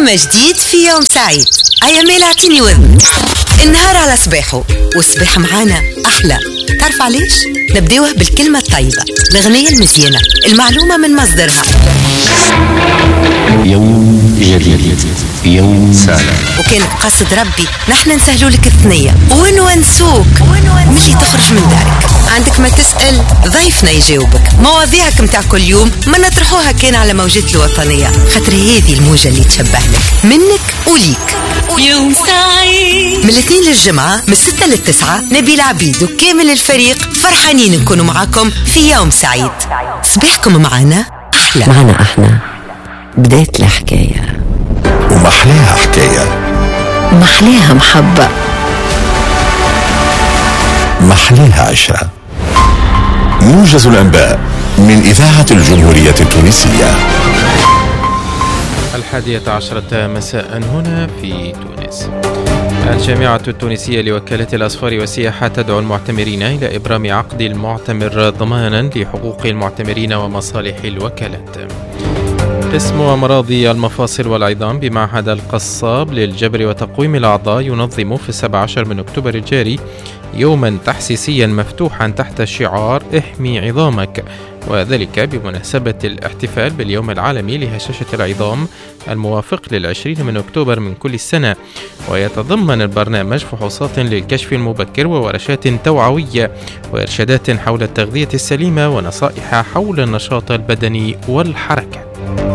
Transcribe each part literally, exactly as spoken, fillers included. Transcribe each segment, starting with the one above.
أما جديد في يوم سعيد. أياميل اعطيني وذن النهار على صباحه، والصباح معانا أحلى. تعرف علاش؟ نبداوه بالكلمة الطيبة، الأغنية المزيانة، المعلومة من مصدرها. يوم جديد، يوم سعيد. وكانت قصد ربي نحن نسهلوا لك الثنية ونونسوك ملي تخرج من دارك. عندك ما تسأل ضيفنا يجاوبك. مواضيعك متاع كل يوم ما نطرحوها كان على موجات الوطنية، خاطر هذه الموجة اللي تشبه لك منك وليك. يوم سعيد من الاثنين للجمعة من الستة للتسعة. نبيل عبيد وكامل الفريق فرحانين نكونوا معاكم في يوم سعيد. صباحكم معنا أحلى. معنا احنا بداية الحكاية، ومحلاها حكاية، محلاها محبة، محلاها عشرة. موجز الأنباء من إذاعة الجمهورية التونسية. الحادية عشرة مساء هنا في تونس. الجامعة التونسية لوكالة الأسفار والسياحة تدعو المعتمرين إلى إبرام عقد المعتمر ضمانا لحقوق المعتمرين ومصالح الوكالات. قسم أمراض المفاصل والعظام بمعهد القصاب للجبر وتقويم الأعضاء ينظم في السابع عشر من أكتوبر الجاري يوما تحسيسيا مفتوحا تحت شعار احمي عظامك، وذلك بمناسبة الاحتفال باليوم العالمي لهشاشة العظام الموافق للعشرين من أكتوبر من كل سنة. ويتضمن البرنامج فحوصات للكشف المبكر وورشات توعوية وإرشادات حول التغذية السليمة ونصائح حول النشاط البدني والحركة.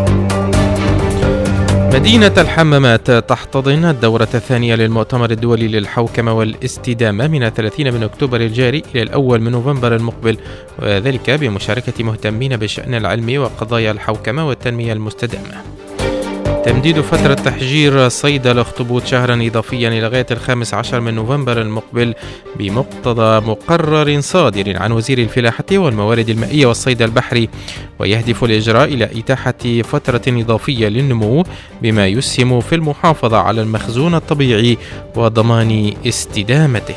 مدينة الحمامات تحتضن الدورة الثانية للمؤتمر الدولي للحوكمة والاستدامة من الثلاثين من أكتوبر الجاري إلى الأول من نوفمبر المقبل، وذلك بمشاركة مهتمين بالشأن العلمي وقضايا الحوكمة والتنمية المستدامة. تمديد فترة تحجير صيد الأخطبوط شهرا إضافيا إلى غاية الخامس عشر من نوفمبر المقبل بمقتضى مقرر صادر عن وزير الفلاحة والموارد المائية والصيد البحري، ويهدف الإجراء إلى إتاحة فترة إضافية للنمو بما يسهم في المحافظة على المخزون الطبيعي وضمان استدامته.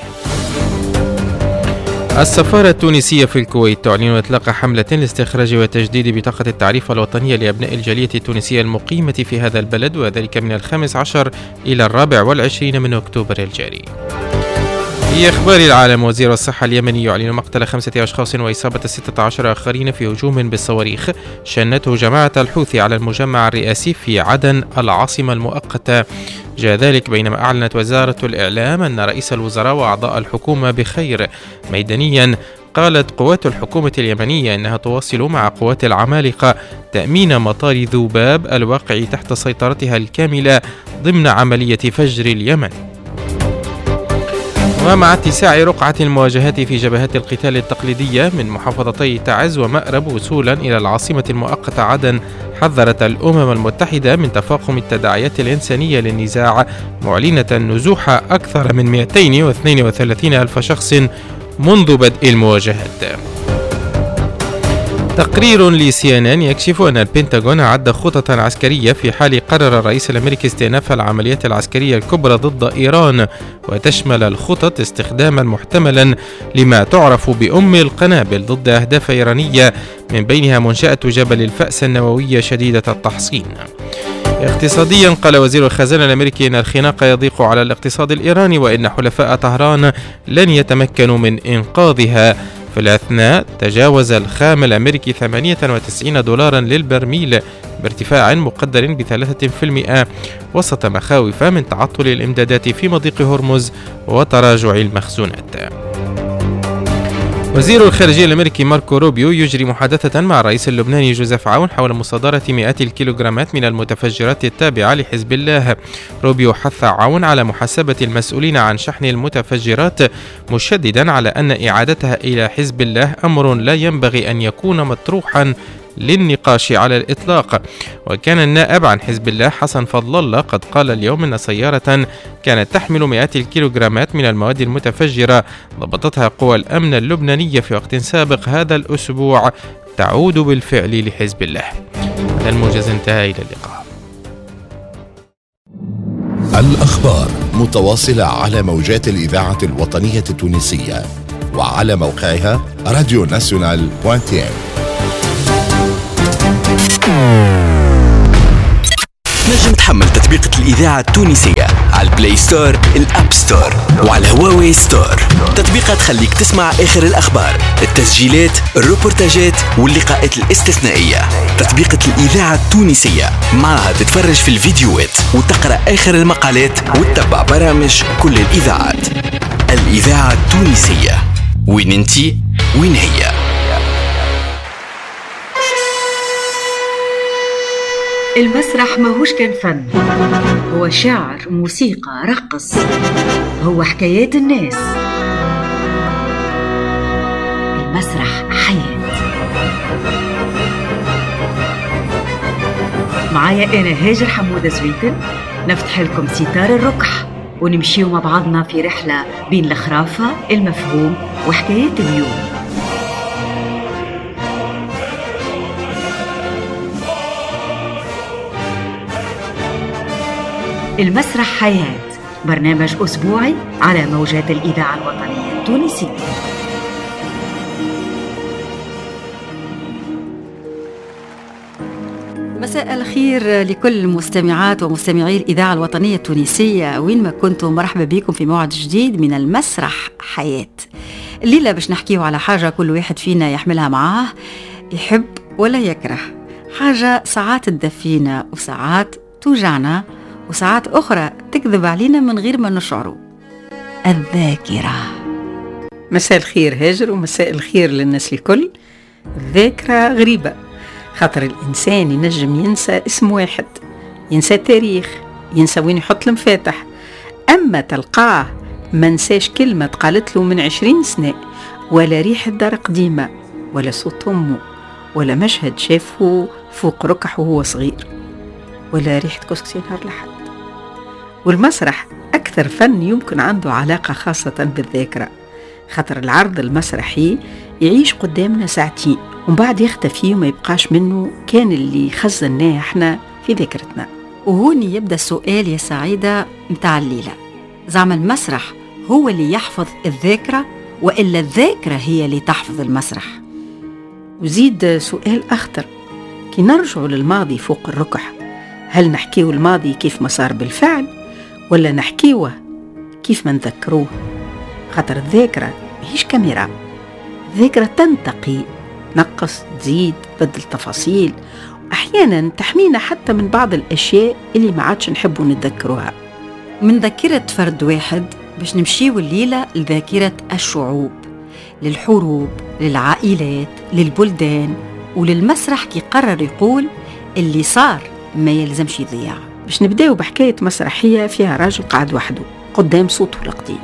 السفارة التونسية في الكويت تعلن إطلاق حملة لاستخراج وتجديد بطاقة التعريف الوطنية لأبناء الجالية التونسية المقيمة في هذا البلد، وذلك من الخامس عشر إلى الرابع والعشرين من أكتوبر الجاري. في أخبار العالم، وزير الصحة اليمني يعلن مقتل خمسة أشخاص وإصابة ستة عشر آخرين في هجوم بالصواريخ شنته جماعة الحوثي على المجمع الرئاسي في عدن العاصمة المؤقتة. جاء ذلك بينما أعلنت وزارة الإعلام أن رئيس الوزراء وأعضاء الحكومة بخير. ميدانيا قالت قوات الحكومة اليمنية أنها تواصل مع قوات العمالقة تأمين مطار ذوباب الواقع تحت سيطرتها الكاملة ضمن عملية فجر اليمن. ومع اتساع رقعة المواجهات في جبهات القتال التقليدية من محافظتي تعز ومأرب وصولا إلى العاصمة المؤقتة عدن، حذرت الأمم المتحدة من تفاقم التداعيات الإنسانية للنزاع، معلنة نزوح أكثر من مئتين واثنين وثلاثين ألف شخص منذ بدء المواجهات. تقرير لسي إن إن يكشف أن البنتاغون أعد خططا عسكرية في حال قرر الرئيس الأمريكي استئناف العمليات العسكرية الكبرى ضد إيران، وتشمل الخطط استخداما محتملا لما تعرف بأم القنابل ضد أهداف إيرانية، من بينها منشأة جبل الفأس النووية شديدة التحصين. اقتصاديا، قال وزير الخزانة الأمريكي أن الخناق يضيق على الاقتصاد الإيراني وأن حلفاء طهران لن يتمكنوا من إنقاذها. في الأثناء تجاوز الخام الأمريكي ثمانية وتسعين دولارا للبرميل بارتفاع مقدر بثلاثة بالمئة وسط مخاوف من تعطل الإمدادات في مضيق هرمز وتراجع المخزونات. وزير الخارجية الأمريكي ماركو روبيو يجري محادثة مع الرئيس اللبناني جوزيف عون حول مصادرة مئات الكيلوغرامات من المتفجرات التابعة لحزب الله. روبيو حث عون على محاسبة المسؤولين عن شحن المتفجرات، مشددا على أن إعادتها إلى حزب الله أمر لا ينبغي أن يكون مطروحا للنقاش على الإطلاق. وكان النائب عن حزب الله حسن فضل الله قد قال اليوم أن سيارة كانت تحمل مئات الكيلوغرامات من المواد المتفجرة ضبطتها قوى الأمن اللبنانية في وقت سابق هذا الأسبوع تعود بالفعل لحزب الله. هذا الموجز انتهى، إلى اللقاء. الأخبار متواصلة على موجات الإذاعة الوطنية التونسية وعلى موقعها راديو ناسيونال دوت تي. نجم تحمل تطبيق الإذاعة التونسية على البلاي ستور، الأب ستور، وعلى هواوي ستور. تطبيقات تخليك تسمع آخر الأخبار، التسجيلات، الروبورتاجات واللقاءات الاستثنائية. تطبيقة الإذاعة التونسية، معها تتفرج في الفيديوهات وتقرأ آخر المقالات وتتبع برامج كل الإذاعات. الإذاعة التونسية، وين انتي وين هي. المسرح ماهوش كان فن، هو شعر، موسيقى، رقص، هو حكايات الناس. المسرح حياة. معايا أنا هاجر حمودة زويتن، نفتح لكم ستار الركح ونمشيو مع بعضنا في رحلة بين الخرافة، المفهوم وحكايات اليوم. المسرح حياة، برنامج أسبوعي على موجات الإذاعة الوطنية التونسية. مساء الخير لكل مستمعات ومستمعي الإذاعة الوطنية التونسية، وين ما كنتم مرحبا بكم في موعد جديد من المسرح حياة. الليلة باش نحكيه على حاجة كل واحد فينا يحملها معاه، يحب ولا يكره، حاجة ساعات تدفينا وساعات توجعنا وساعات أخرى تكذب علينا من غير ما نشعروا، الذاكرة. مساء الخير هاجر، ومساء الخير للناس الكل. الذاكرة غريبة، خاطر الإنسان ينجم ينسى اسم واحد، ينسى تاريخ، ينسى وين يحط المفاتح، أما تلقاه ما نساش كلمة قالت له من عشرين سنة، ولا ريحة دار قديمة، ولا صوت أمه، ولا مشهد شافه فوق ركح وهو صغير، ولا ريحة كسكسي نهار لحد. والمسرح أكثر فن يمكن عنده علاقة خاصة بالذاكرة، خاطر العرض المسرحي يعيش قدامنا ساعتين ومن بعد يختفي وما يبقاش منه كان اللي خزناه احنا في ذاكرتنا. وهوني يبدأ السؤال يا سعيدة متاع الليلة، زعما المسرح هو اللي يحفظ الذاكرة وإلا الذاكرة هي اللي تحفظ المسرح؟ وزيد سؤال أخطر، كي نرجعوا للماضي فوق الركح، هل نحكيه الماضي كيف ما صار بالفعل ولا نحكيه كيف ما نذكروه؟ خاطر الذاكرة ماهيش كاميرا، الذاكرة تنتقي، نقص، تزيد، تبدل تفاصيل، وأحيانا تحمينا حتى من بعض الأشياء اللي ما عادش نحبوا نتذكروها. من ذاكرة فرد واحد باش نمشيو الليلة لذاكرة الشعوب، للحروب، للعائلات، للبلدان، وللمسرح كي قرر يقول اللي صار ما يلزمش يضيع. باش نبداو بحكاية مسرحية فيها راجل قاعد وحده قدام صوته القديم.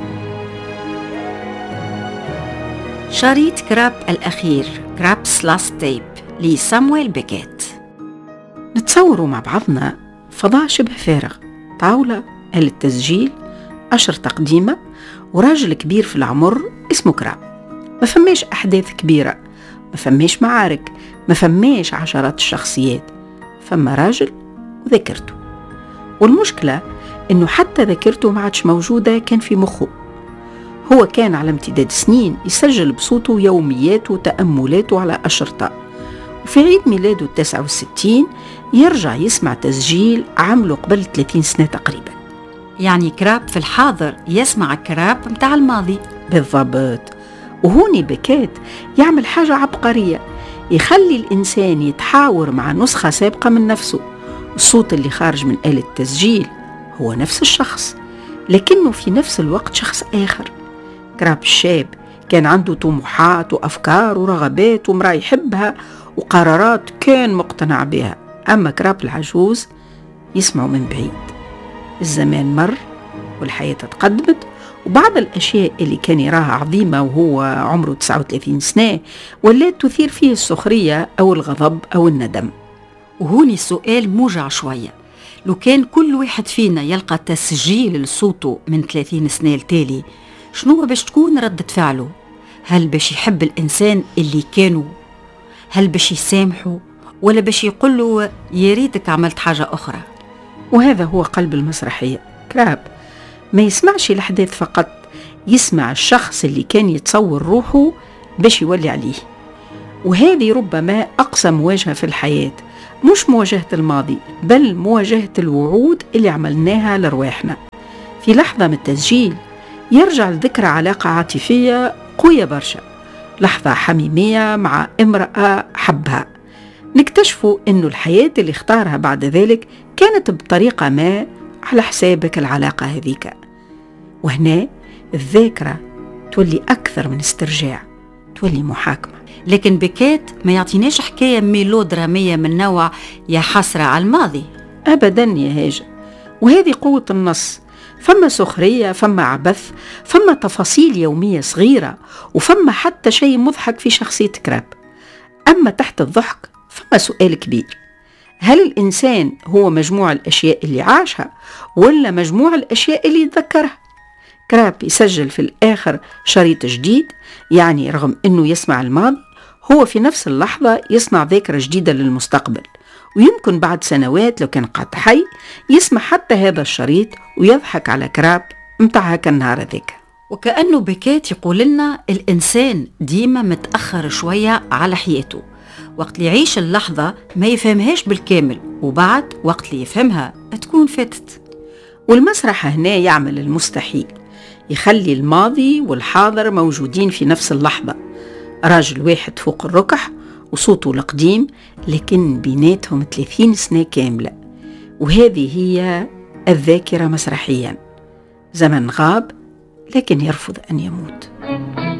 شريط كراب الأخير، كرابس لاست تيب لسامويل بيكيت. نتصوروا مع بعضنا فضاء شبه فارغ، طاولة، آلة تسجيل، أشرطة قديمة، وراجل كبير في العمر اسمه كراب. ما فماش أحداث كبيرة، ما فماش معارك، ما فماش عشرات الشخصيات، فما راجل وذاكرته. والمشكلة إنه حتى ذاكرته ما عادش موجودة كان في مخه. هو كان على امتداد سنين يسجل بصوته يومياته وتأملاته على أشرطة، وفي عيد ميلاده التاسع والستين يرجع يسمع تسجيل عمله قبل ثلاثين سنة تقريبا. يعني كراب في الحاضر يسمع كراب متاع الماضي. بالضبط. وهوني بكات يعمل حاجة عبقرية، يخلي الإنسان يتحاور مع نسخة سابقة من نفسه. الصوت اللي خارج من آلة التسجيل هو نفس الشخص، لكنه في نفس الوقت شخص آخر. كراب الشاب كان عنده طموحات وأفكار ورغبات ومرأة يحبها وقرارات كان مقتنع بها. أما كراب العجوز يسمعه من بعيد. الزمان مر والحياة تقدمت، وبعض الأشياء اللي كان يراها عظيمة وهو عمره تسعة وثلاثين سنة ولات تثير فيه السخرية أو الغضب أو الندم. وهوني السؤال موجع شوية، لو كان كل واحد فينا يلقى تسجيل لصوته من ثلاثين سنة التالي، شنو باش تكون ردة فعله؟ هل باش يحب الإنسان اللي كانوا؟ هل باش يسامحه؟ ولا باش يقول له يا ريتك عملت حاجة أخرى؟ وهذا هو قلب المسرحية. كراب ما يسمعش الأحداث فقط، يسمع الشخص اللي كان يتصور روحه باش يولي عليه. وهذه ربما أقصى مواجهة في الحياة، مش مواجهة الماضي بل مواجهة الوعود اللي عملناها لرواحنا. في لحظة من التسجيل يرجع لذكرى علاقة عاطفية قوية برشا، لحظة حميمية مع امرأة حبها، نكتشفوا إنه الحياة اللي اختارها بعد ذلك كانت بطريقة ما على حسابك العلاقة هذيك. وهنا الذاكرة تولي أكثر من استرجاع، تولي محاكمة. لكن بكات ما يعطيناش حكاية ميلودرامية من نوع يا حسرة على الماضي. أبدا يا هاجر، وهذه قوة النص. فما سخرية، فما عبث، فما تفاصيل يومية صغيرة، وفما حتى شيء مضحك في شخصية كراب. أما تحت الضحك فما سؤال كبير: هل الإنسان هو مجموع الأشياء اللي عاشها ولا مجموع الأشياء اللي يتذكرها؟ كراب يسجل في الآخر شريط جديد، يعني رغم أنه يسمع الماضي هو في نفس اللحظة يصنع ذاكرة جديدة للمستقبل، ويمكن بعد سنوات لو كان قد حي يسمع حتى هذا الشريط ويضحك على كراب متاع هكا النهار ذاك. وكأنه بكات يقول لنا الإنسان ديما متأخر شوية على حياته، وقت اللي يعيش اللحظة ما يفهمهاش بالكامل، وبعد وقت اللي يفهمها تكون فاتت. والمسرح هنا يعمل المستحيل، يخلي الماضي والحاضر موجودين في نفس اللحظة، راجل واحد فوق الركح وصوته القديم، لكن بيناتهم ثلاثين سنة كاملة. وهذه هي الذاكرة مسرحيا، زمن غاب لكن يرفض أن يموت.